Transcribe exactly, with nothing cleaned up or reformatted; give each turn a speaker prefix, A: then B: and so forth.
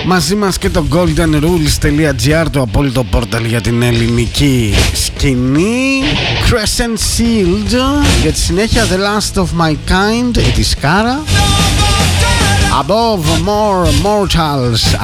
A: Μαζί μας και το goldenrules.gr, το απόλυτο πόρταλ για την ελληνική σκηνή. Crescent Shield για τη συνέχεια, The Last of My Kind, η Σκάρα. Above More Mortals,